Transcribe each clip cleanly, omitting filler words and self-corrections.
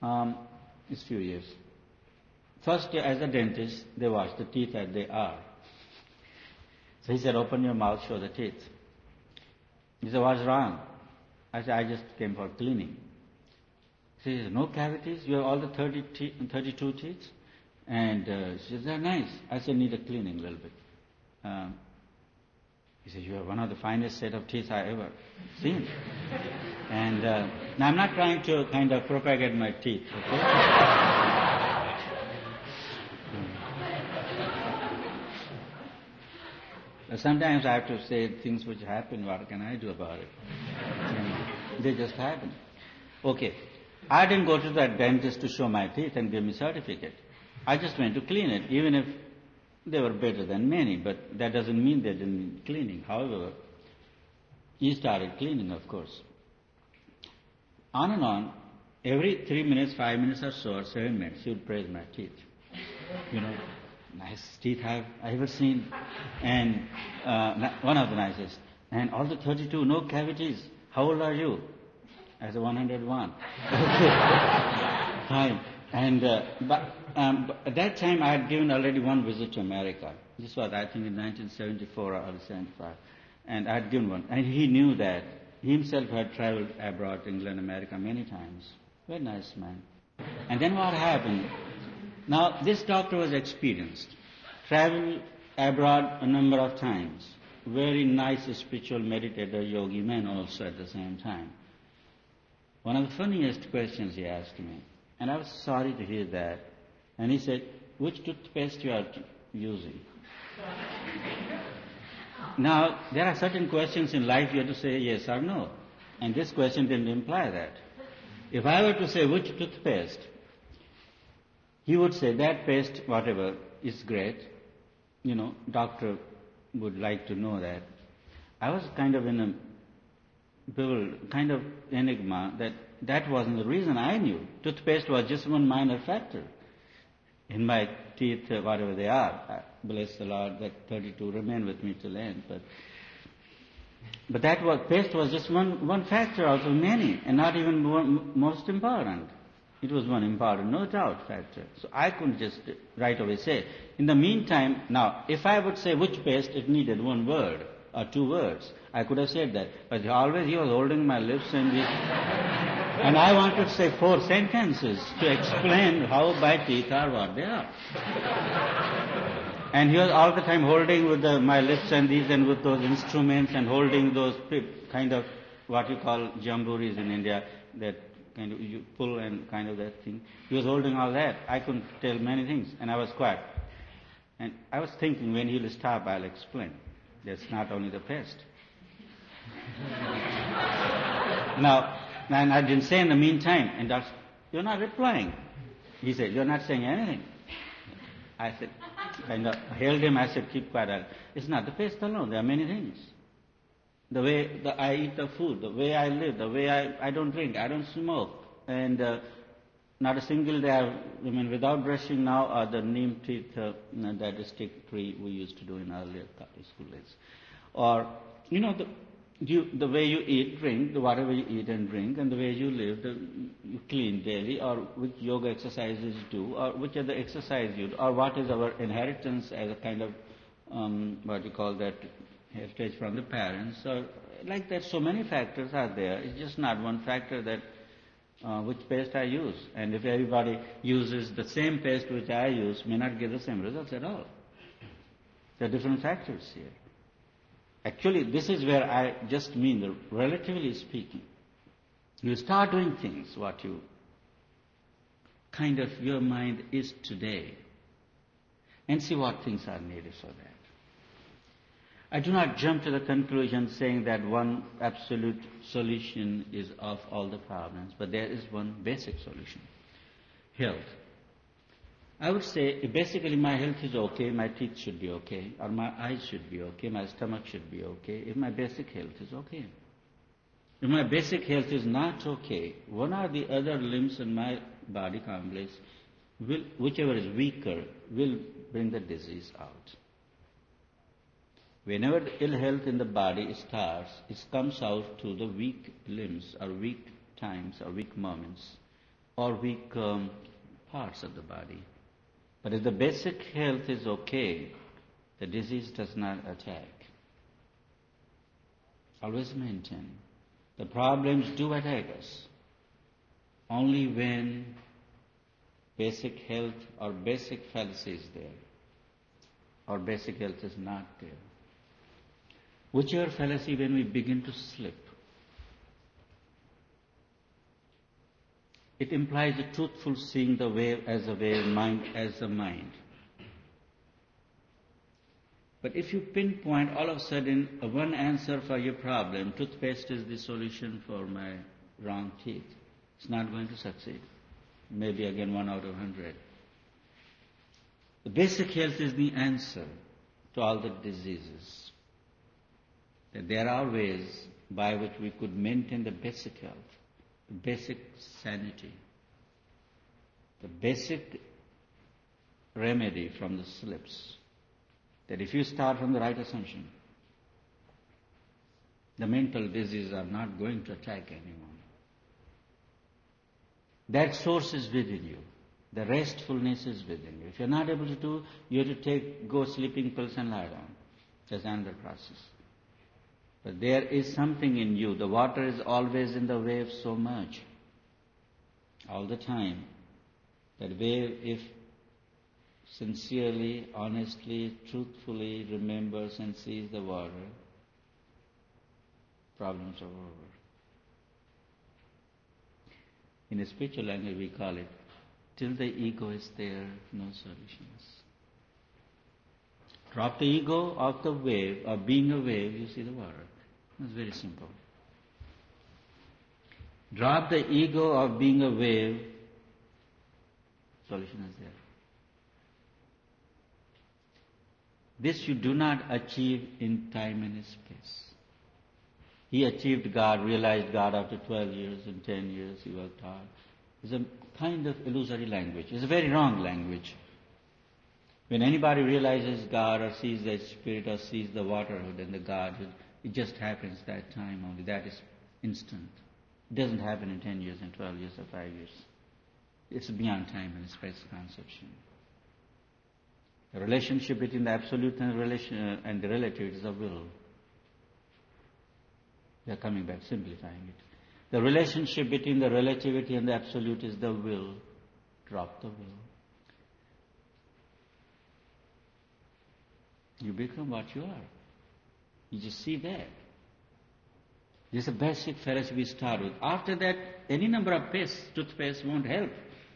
It's few years. First, as a dentist, they wash the teeth as they are. So he said, open your mouth, show the teeth. He said, what's wrong? I said, I just came for cleaning. He said, no cavities? You have all the 32 teeth? And she said, they're nice. I said, need a cleaning a little bit. He said, you have one of the finest set of teeth I ever seen. And now I'm not trying to kind of propagate my teeth, okay? Sometimes I have to say things which happen, what can I do about it? They just happen. Okay, I didn't go to that dentist to show my teeth and give me certificate. I just went to clean it, even if they were better than many, but that doesn't mean they didn't need cleaning. However, he started cleaning, of course. On and on, every 3 minutes, 5 minutes or so, or 7 minutes, he would praise my teeth. You know, nice teeth I've ever seen, and one of the nicest. And all the 32, no cavities. How old are you? I said 101. Okay, fine. And but at that time, I had given already one visit to America. This was, I think, in 1974 or 75, and I had given one. And he knew that. He himself had traveled abroad, England, America, many times. Very nice man. And then what happened? Now, this doctor was experienced, traveled abroad a number of times, very nice spiritual meditator, yogi man also at the same time. One of the funniest questions he asked me, and I was sorry to hear that, and he said, which toothpaste you are using? Now, there are certain questions in life you have to say yes or no, and this question didn't imply that. If I were to say which toothpaste, he would say that paste, whatever, is great. You know, doctor would like to know that. I was kind of in a kind of enigma that wasn't the reason I knew. Toothpaste was just one minor factor in my teeth, whatever they are. Bless the Lord, that 32 remain with me till end. But paste was just one factor out of many, and not even one most important. It was one important, no doubt, factor. So I couldn't just right away say. In the meantime, now, if I would say which paste, it needed one word or two words. I could have said that. But always he was holding my lips and I wanted to say 4 sentences to explain how my teeth are what they are. And he was all the time holding with my lips and these and with those instruments and holding those kind of what you call jamborees in India, that kind of you pull and kind of that thing. He was holding all that. I couldn't tell many things, and I was quiet. And I was thinking, when he'll stop, I'll explain. That's not only the pest. Now, and I didn't say in the meantime, and that's, you're not replying. He said, you're not saying anything. I said, kind of held him, I said, keep quiet. It's not the pest alone, there are many things. The way I eat the food, the way I live, the way I don't drink, I don't smoke, and not a single day without brushing now, or the neem teeth, that stick tree we used to do in earlier school days. Or, you know, the way you eat, drink, whatever you eat and drink, and the way you live, you clean daily, or which yoga exercises you do, or which other exercise you do, or what is our inheritance as a kind of, what you call that, heritage from the parents, or like that. So many factors are there. It's just not one factor that which paste I use. And if everybody uses the same paste which I use, may not get the same results at all. There are different factors here. Actually, this is where I just mean that, relatively speaking, you start doing things what you kind of your mind is today, and see what things are needed for that. I do not jump to the conclusion saying that one absolute solution is of all the problems, but there is one basic solution. Health. I would say basically my health is okay, my teeth should be okay, or my eyes should be okay, my stomach should be okay, if my basic health is okay. If my basic health is not okay, one or the other limbs in my body complex, whichever is weaker, will bring the disease out. Whenever the ill health in the body starts, it comes out to the weak limbs or weak times or weak moments. or weak parts of the body. But if the basic health is okay, the disease does not attack. Always maintain. The problems do attack us only when basic health or basic fallacy is there, or basic health is not there. Whichever fallacy, when we begin to slip, it implies a truthful seeing the wave as a wave, mind as a mind. But if you pinpoint all of a sudden one answer for your problem, toothpaste is the solution for my wrong teeth, it's not going to succeed. Maybe again 1 out of 100. The basic health is the answer to all the diseases. That there are ways by which we could maintain the basic health, the basic sanity, the basic remedy from the slips. That if you start from the right assumption, the mental diseases are not going to attack anyone. That source is within you. The restfulness is within you. If you're not able to do, you have to go sleeping pills and lie down. That's another process. But there is something in you. The water is always in the wave so much, all the time. That wave, if sincerely, honestly, truthfully remembers and sees the water, problems are over. In a spiritual language we call it, till the ego is there, no solutions. Drop the ego off the wave, of being a wave, you see the water. It's very simple. Drop the ego of being a wave, solution is there. This you do not achieve in time and space. He achieved God, realized God after 12 years and 10 years, he worked hard. It's a kind of illusory language. It's a very wrong language. When anybody realizes God or sees the Spirit or sees the waterhood and the Godhood, it just happens that time only. That is instant. It doesn't happen in 10 years and 12 years or 5 years. It's beyond time and space conception. The relationship between the absolute and the relative is a will. We are coming back, simplifying it. The relationship between the relativity and the absolute is the will. Drop the will. You become what you are. You just see that. This is a basic fallacy we start with. After that, any number of toothpaste won't help.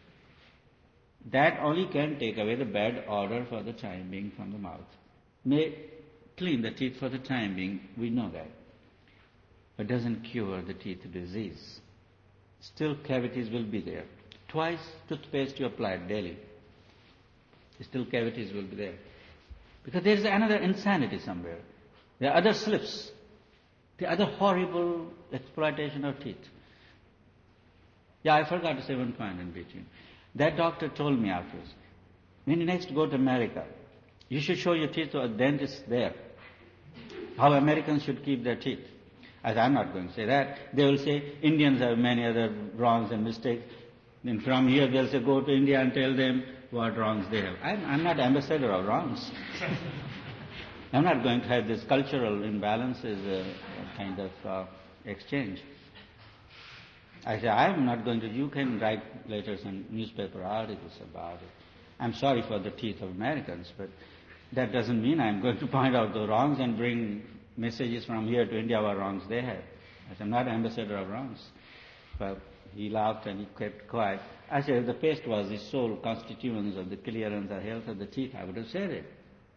That only can take away the bad odor for the time being from the mouth. May clean the teeth for the time being, we know that. But doesn't cure the teeth disease. Still cavities will be there. Twice toothpaste you apply daily. Still cavities will be there. Because there is another insanity somewhere. There are other slips. The other horrible exploitation of teeth. Yeah, I forgot to say one point in between. That doctor told me afterwards, when you next go to America, you should show your teeth to a dentist there. How Americans should keep their teeth. As I'm not going to say that. They will say, Indians have many other wrongs and mistakes. And from here they'll say, go to India and tell them what wrongs they have. I'm not ambassador of wrongs. I'm not going to have this cultural imbalances kind of exchange. I say, I'm not going to, you can write letters and newspaper articles about it. I'm sorry for the teeth of Americans, but that doesn't mean I'm going to point out the wrongs and bring messages from here to India what wrongs they have. I said, I'm not ambassador of wrongs. Well, he laughed and he kept quiet. I said, if the paste was the sole constituents of the clearance or health of the teeth, I would have said it.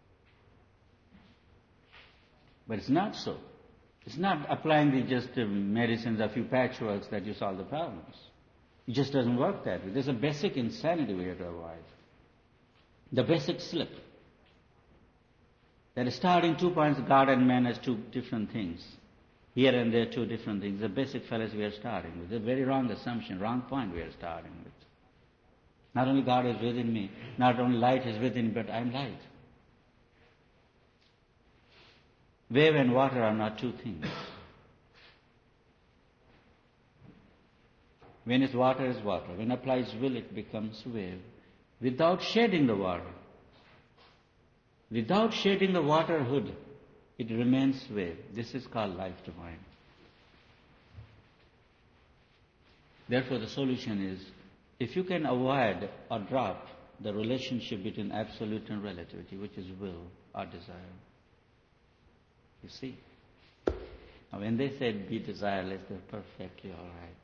But it's not so. It's not applying the just medicines, a few patchworks that you solve the problems. It just doesn't work that way. There's a basic insanity we have to avoid. The basic slip. That is starting 2 points, God and man as two different things. Here and there, two different things. The basic fallacy we are starting with. It's a very wrong assumption, wrong point we are starting with. Not only God is within me, not only light is within me, but I am light. Wave and water are not two things. When it's water, it's water. When applies will, it becomes wave. Without shedding the water. Without shedding the water hood, it remains wave. This is called life divine. Therefore, the solution is, if you can avoid or drop the relationship between absolute and relativity, which is will or desire. You see? Now, when they said be desireless, they're perfectly all right.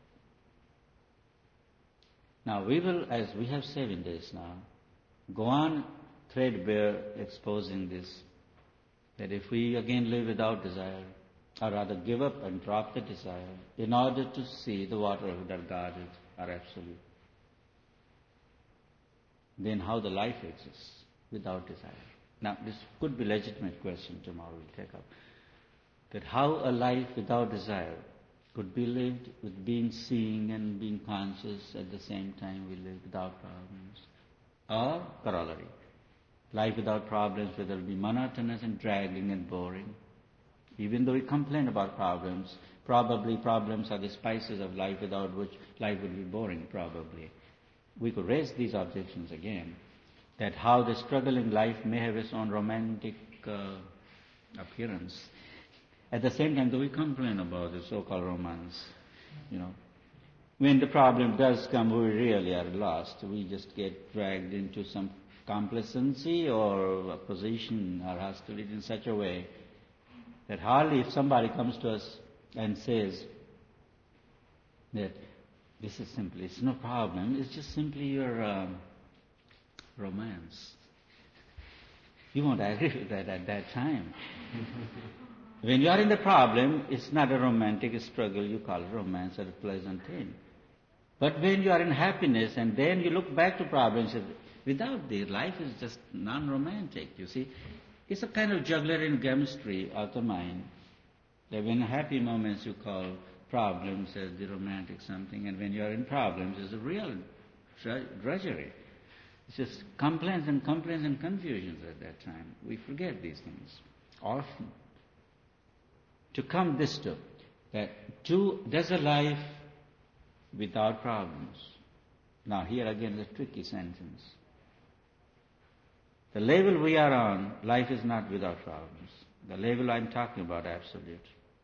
Now, we will, as we have 7 days now, go on threadbare exposing this, that if we again live without desire, or rather give up and drop the desire, in order to see the water that God is, or absolute, then how the life exists without desire. Now, this could be a legitimate question tomorrow we'll take up. That how a life without desire could be lived with being seeing and being conscious at the same time we live without problems. Or corollary. Life without problems, whether it be monotonous and dragging and boring. Even though we complain about problems, probably problems are the spices of life without which life would be boring, probably. We could raise these objections again, that how the struggling life may have its own romantic appearance. At the same time, though we complain about the so-called romance, when the problem does come, we really are lost. We just get dragged into some complacency or opposition or hostility in such a way that hardly if somebody comes to us and says that this is simply, it's no problem, it's just simply your romance. You won't agree with that at that time. When you are in the problem, it's not a romantic struggle, you call it romance or a pleasant thing. But when you are in happiness and then you look back to problems, without this, life is just non-romantic, you see. It's a kind of Juggler chemistry of the mind, that when happy moments you call problems as the romantic something, and when you are in problems, it's a real drudgery. It's just complaints and confusions at that time. We forget these things often. To come this to, that there's a life without problems. Now here again is a tricky sentence. The level we are on, life is not without problems. The level I'm talking about, absolute.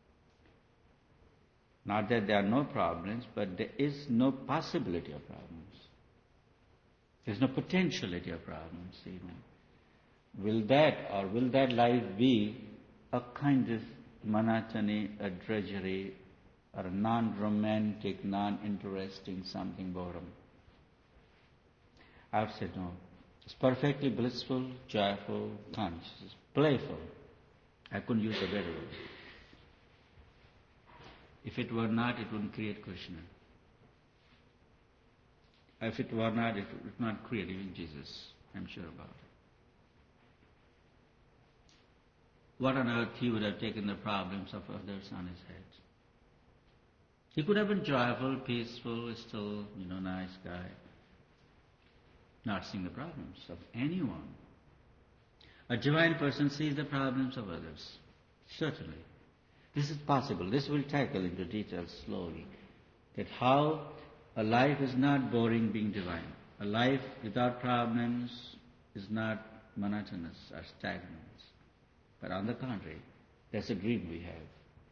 Not that there are no problems, but there is no possibility of problems. There's no potentiality of problems even. Will that life be a kind of monotony, a drudgery, or a non-romantic, non-interesting something boredom? I've said no. It's perfectly blissful, joyful, conscious, playful. I couldn't use a better word. If it were not, it wouldn't create Krishna. If it were not, it would not create even Jesus. I'm sure about it. What on earth he would have taken the problems of others on his head? He could have been joyful, peaceful, still, nice guy. Not seeing the problems of anyone. A divine person sees the problems of others. Certainly. This is possible. This we'll tackle into detail slowly. That how a life is not boring being divine. A life without problems is not monotonous or stagnant. But on the contrary, that's a dream we have.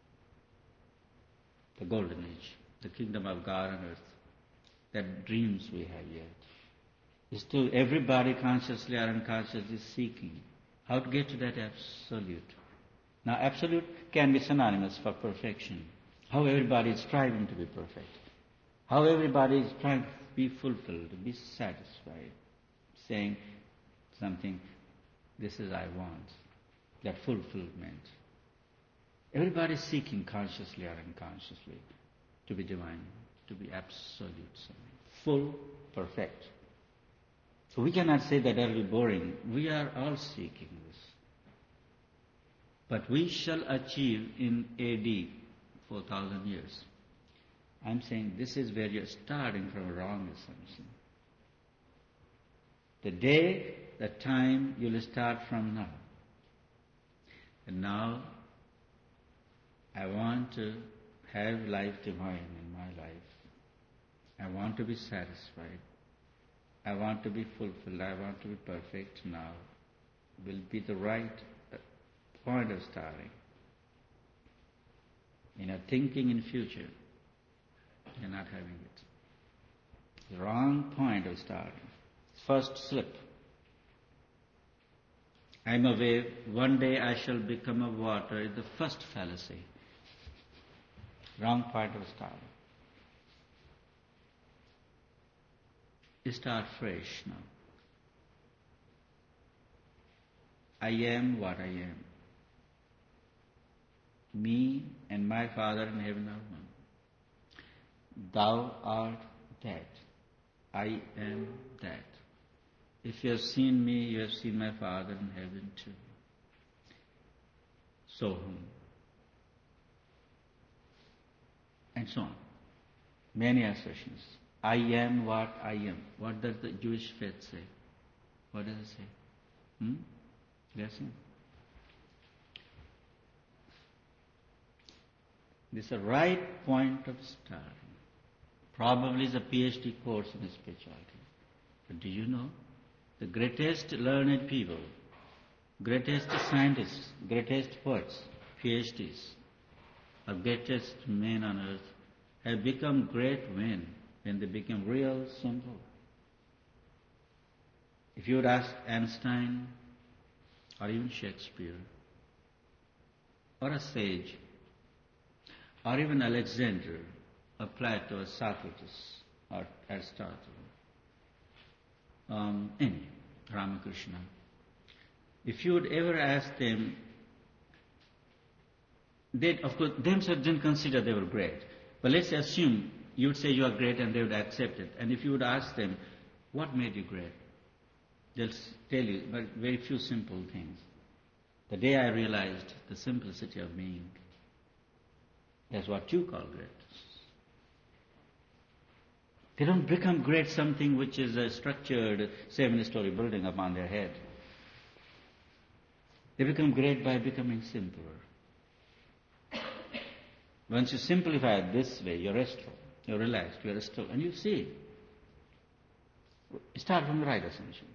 The golden age, the kingdom of God on earth. That dreams we have yet. Is to everybody consciously or unconsciously seeking how to get to that absolute. Now, absolute can be synonymous for perfection. How everybody is striving to be perfect. How everybody is trying to be fulfilled, to be satisfied. Saying something, this is I want. That fulfillment. Everybody is seeking consciously or unconsciously to be divine, to be absolute, full, perfect. So we cannot say that that will be boring. We are all seeking this. But we shall achieve in AD 4,000 years. I'm saying this is where you're starting from a wrong assumption. The day, the time, you'll start from now. And now, I want to have life divine in my life. I want to be satisfied. I want to be fulfilled. I want to be perfect now. Will be the right point of starting. Thinking in future, you're not having it. The wrong point of starting. First slip. I'm a wave, one day I shall become a water, is the first fallacy. Wrong point of starting. You start fresh now. I am what I am. Me and my Father in heaven are one. Thou art that. I am that. If you have seen me, you have seen my Father in heaven too. Soham. And so on. Many assertions. I am what I am. What does the Jewish faith say? What does it say? Listen. This is the right point of starting. Probably is a PhD course in spirituality. But do you know? The greatest learned people, greatest scientists, greatest poets, PhDs, or greatest men on earth have become great men when they become real simple. If you would ask Einstein, or even Shakespeare, or a sage, or even Alexander, or Plato, or Socrates, or Aristotle, any, Ramakrishna, if you would ever ask them, they, of course, themselves didn't consider they were great. But let's assume you would say you are great and they would accept it. And if you would ask them, what made you great? They'll tell you but very few simple things. The day I realized the simplicity of being, that's what you call greatness. They don't become great something which is a structured 7-story building upon their head. They become great by becoming simpler. Once you simplify it this way, you're restful, you're relaxed, you're still, and you see. Start from the right assumption.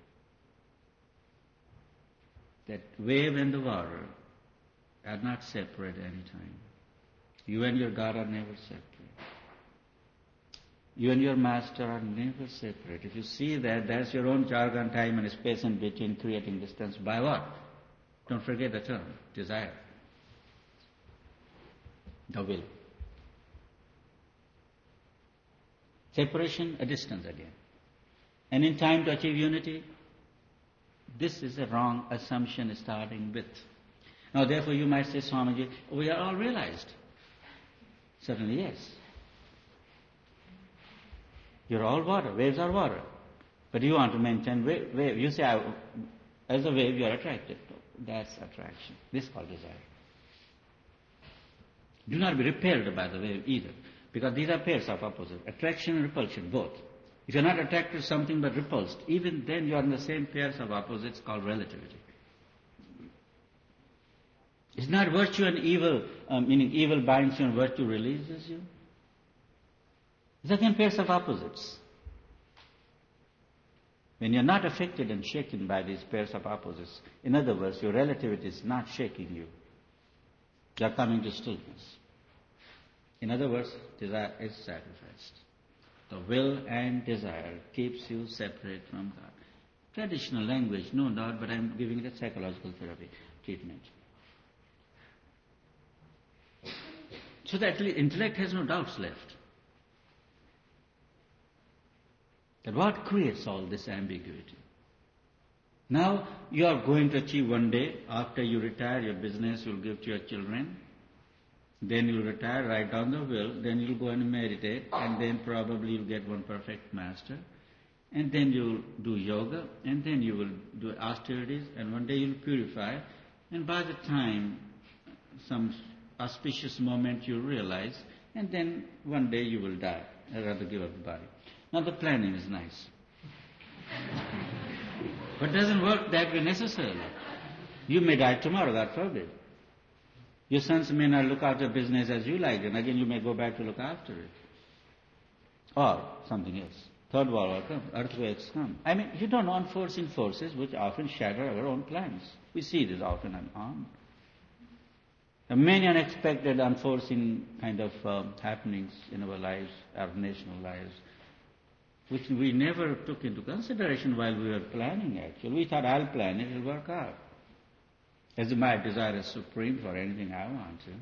That wave and the water are not separate any time. You and your God are never separate. You and your master are never separate. If you see that, that's your own jargon, time and space in between, creating distance. By what? Don't forget the term, desire. The will. Separation, a distance again. And in time to achieve unity, this is a wrong assumption starting with. Now therefore you might say, Swamiji, we are all realized. Certainly yes. You're all water, waves are water. But you want to maintain wave. You say, as a wave you are attracted. That's attraction. This is called desire. Do not be repelled by the wave either. Because these are pairs of opposites. Attraction and repulsion, both. If you're not attracted to something but repulsed, even then you are in the same pairs of opposites called relativity. It's not virtue and evil, meaning evil binds you and virtue releases you. It's again pairs of opposites. When you're not affected and shaken by these pairs of opposites, in other words, your relativity is not shaking you. You're coming to stillness. In other words, desire is sacrificed. The will and desire keeps you separate from God. Traditional language, no doubt, but I'm giving it a psychological therapy treatment. So that intellect has no doubts left. That what creates all this ambiguity? Now you are going to achieve one day, after you retire, your business you'll give to your children. Then you'll retire, write down the will, then you'll go and meditate, and then probably you'll get one perfect master. And then you'll do yoga, and then you will do austerities, and one day you'll purify. And by the time some auspicious moment you'll realize, and then one day you will die, or rather give up the body. Now the planning is nice. But it doesn't work that way necessarily. You may die tomorrow, God forbid. Your sons may not look after business as you like, and again you may go back to look after it. or something else. Third world war comes, earthquakes come. I mean, you don't know unforeseen forces which often shatter our own plans. We see this often and on. There are many unexpected, unforeseen kind of happenings in our lives, our national lives, which we never took into consideration while we were planning actually. We thought, I'll plan it, it'll work out. As my desire is supreme for anything I want to.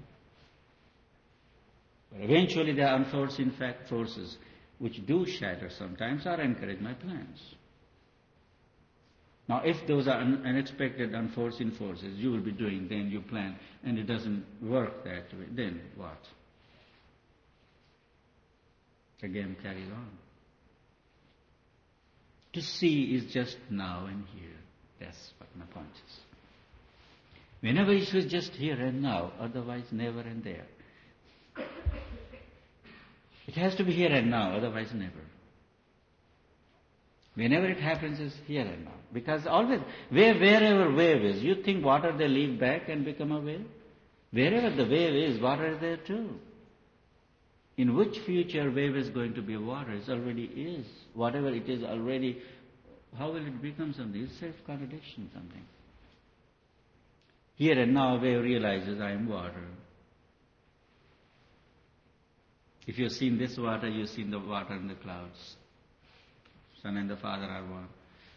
But eventually there are unforeseen forces which do shatter sometimes or encourage my plans. Now if those are unexpected, unforeseen forces you will be doing, then you plan, and it doesn't work that way, then what? The game carries on. To see is just now and here. That's what my point is. Whenever issue is just here and now, otherwise never and there. It has to be here and now, otherwise never. Whenever it happens, it's here and now. Because always, wherever wave is, you think water they leave back and become a wave? Wherever the wave is, water is there too. In which future wave is going to be water? It already is. Whatever it is already, how will it become something? It's self-contradiction, something. Here and now, wave realizes I am water. If you've seen this water, you've seen the water in the clouds. Son and the Father are one.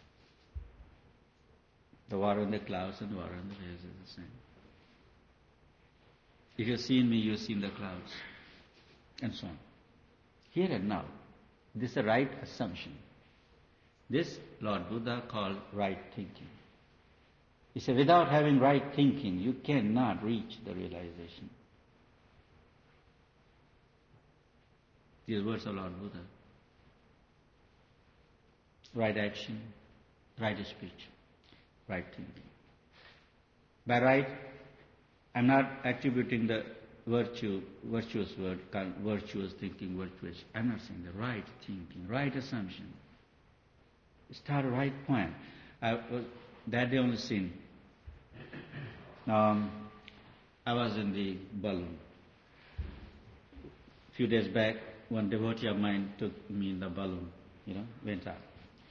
The water in the clouds and water in the waves is the same. If you've seen me, you've seen the clouds. And so on. Here and now. This is a right assumption. This Lord Buddha called right thinking. He said, without having right thinking, you cannot reach the realization. These words of Lord Buddha. Right action, right speech, right thinking. By right, I'm not attributing the virtuous word, virtuous thinking, virtuous. I'm not saying the right thinking, right assumption. Start a right point. That day on the scene, I was in the balloon. A few days back, one devotee of mine took me in the balloon, went up.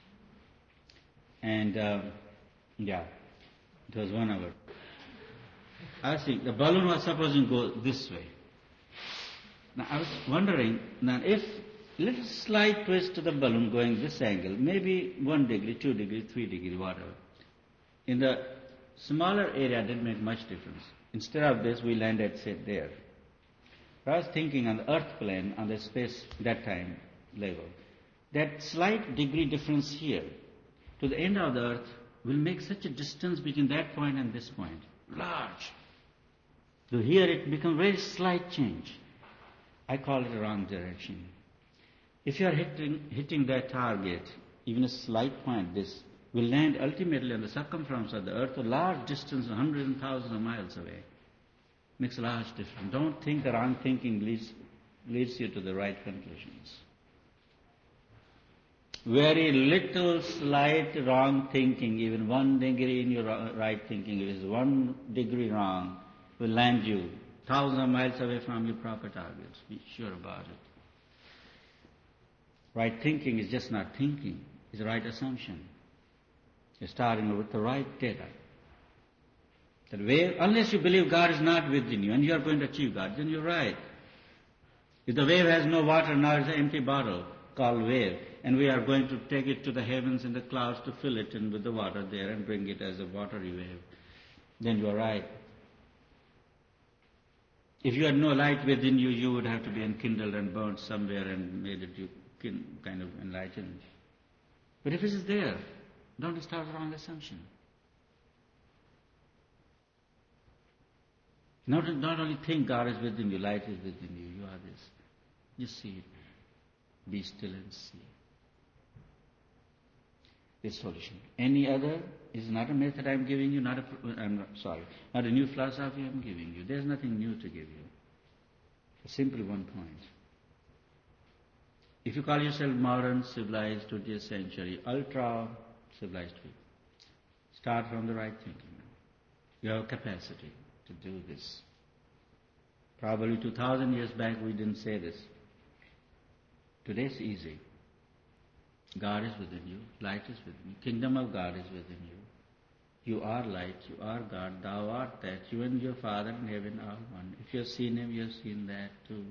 And, it was 1 hour. I was thinking, the balloon was supposed to go this way. Now, I was wondering, now if little slight twist to the balloon going this angle, maybe 1 degree, 2 degree, 3 degree, whatever. In the smaller area, didn't make much difference. Instead of this, we landed, say, there. I was thinking on the earth plane, on the space, that time, level, that slight degree difference here to the end of the earth will make such a distance between that point and this point. Large. So here it becomes very slight change. I call it a wrong direction. If you are hitting that target, even a slight point, this will land ultimately on the circumference of the earth, a large distance, hundreds and thousands of miles away. Makes a large difference. Don't think the wrong thinking leads you to the right conclusions. Very little slight wrong thinking, even 1 degree in your right thinking, if it is 1 degree wrong, will land you thousands of miles away from your proper targets. Be sure about it. Right thinking is just not thinking. It's a right assumption. You're starting with the right data. That wave, unless you believe God is not within you and you are going to achieve God, then you're right. If the wave has no water, now it's an empty bottle called wave, and we are going to take it to the heavens and the clouds to fill it in with the water there and bring it as a watery wave, then you are right. If you had no light within you, you would have to be enkindled and burnt somewhere and made it you kind of enlightened. But if it is there, don't start the wrong assumption. Not only think God is within you, light is within you, you are this. Just see it. Be still and see. This solution. Any other is not a method I am giving you, not a new philosophy I am giving you. There is nothing new to give you. Simply one point. If you call yourself modern, civilized, 20th century, ultra-civilized people, start from the right thinking. You have capacity to do this. Probably 2,000 years back we didn't say this. Today's easy. God is within you, light is within you, kingdom of God is within you. You are light, you are God, thou art that. You and your Father in heaven are one. If you have seen Him, you have seen that too.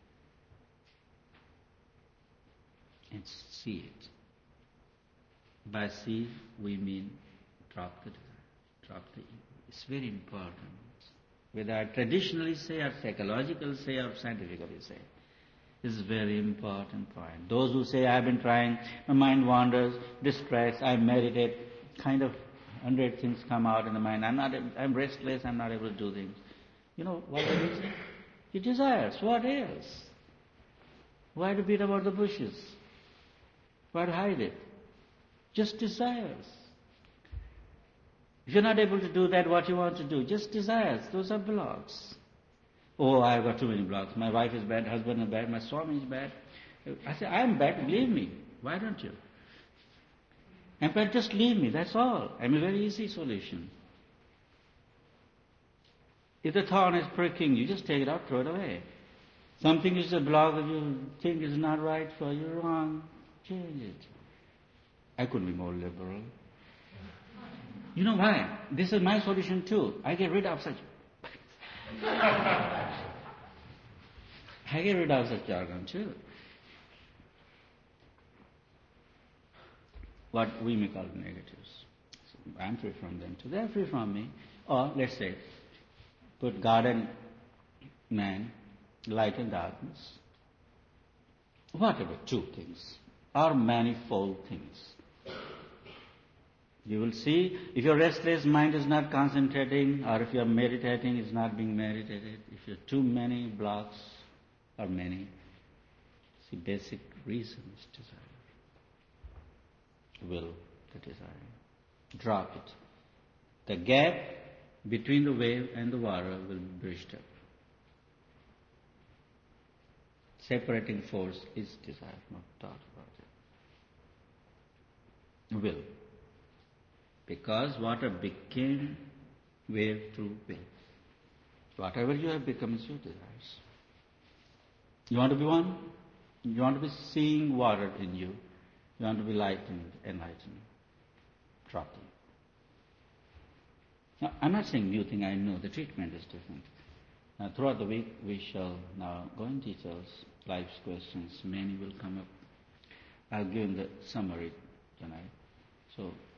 And see it. By see, we mean drop the desire, drop the ego. It's very important. Whether I traditionally say, or psychologically say, or scientifically say. This is a very important point. Those who say, I have been trying, my mind wanders, distracts, I meditate, kind of 100 things come out in the mind. I'm restless, I'm not able to do things. You know what it is? Your desires. What else? Why to beat about the bushes? Why to hide it? Just desires. If you're not able to do that, what you want to do, just desires. Those are blocks. Oh, I've got too many blocks. My wife is bad, husband is bad, my Swami is bad. I say, I'm bad, believe me. Why don't you? And but just leave me, that's all. I'm a very easy solution. If the thorn is pricking you, just take it out, throw it away. Something is a block that you think is not right for you, wrong, change it. I couldn't be more liberal. You know why? This is my solution too. I get rid of such jargon too. What we may call negatives. So I'm free from them too. They're free from me. Or let's say, put God and man, light and darkness. Whatever, two things. Or manifold things. You will see, if your restless mind is not concentrating, or if you are meditating, it's not being meditated. If you have too many blocks, or many, see, basic reason is desire. Will, the desire. Drop it. The gap between the wave and the water will be bridged up. Separating force is desire, no doubt about it. Will. Because water became wave through wave. Whatever you have become is your desires. You want to be one? You want to be seeing water in you. You want to be lightened, enlightened. Drop them. Now, I'm not saying new thing, I know the treatment is different. Now, throughout the week, we shall now go in details, life's questions, many will come up. I'll give the summary tonight. So,